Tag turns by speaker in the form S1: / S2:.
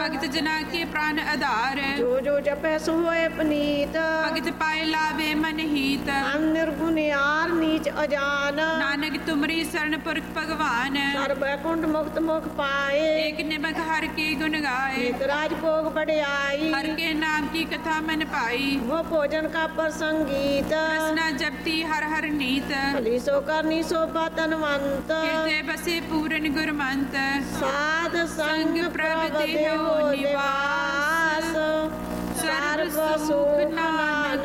S1: ਭਗਤ ਜਨਾ ਕੇ ਪ੍ਰਾਨ ਆਧਾਰ।
S2: ਜੋ ਜੋ ਜਪੈ ਸੋ ਹੋਏ ਪਨੀਤ।
S1: ਭਗਤ ਪਾਏ ਲਾਵੇ ਮਨ ਹੀਤ।
S2: ਅਨ ਨਿਰਗੁਣ ਯਾਰ ਨੀਚ ਅਜਾਨ।
S1: ਨਾਨਕ ਤੁਮਰੀ ਸਰਣ ਪੁਰਖ ਭਗਵਾਨ।
S2: ਸਰ ਬੈਕੁੰਠ ਮੁਕਤ ਮੁਖ ਪਾਏ।
S1: ਏਕ ਨਿਮਕ ਹਰ ਕੀ ਗੁਣ ਗਾਏ।
S2: ਏਕ ਰਾਜ ਭੋਗ ਬੜਿਆਈ।
S1: हर के नाम की कथा मन पाई।
S2: वो भोजन का प्रसंगीत।
S1: रसना जपती हर हर नीत।
S2: भली सो करनी शोभा तनवंत।
S1: हृदय बसे पूरन गुरमंत।
S2: साध संग प्रभ देहो निवास। सर्व सुख नानक